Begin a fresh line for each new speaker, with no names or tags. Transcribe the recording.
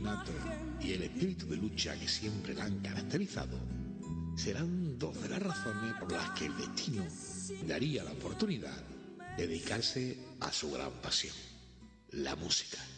innato y el espíritu de lucha que siempre la han caracterizado serán dos de las razones por las que el destino daría la oportunidad de dedicarse a su gran pasión, la música.